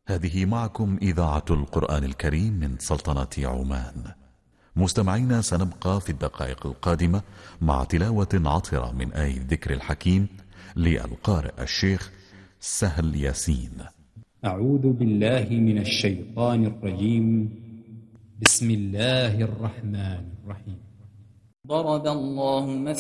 هذه معكم إذاعة القرآن الكريم من سلطنة عمان. مستمعينا، سنبقى في الدقائق القادمة مع تلاوة عطرة من آية الذكر الحكيم للقارئ الشيخ سهل ياسين. أعوذ بالله من الشيطان الرجيم. بسم الله الرحمن الرحيم. ضرب الله مثلا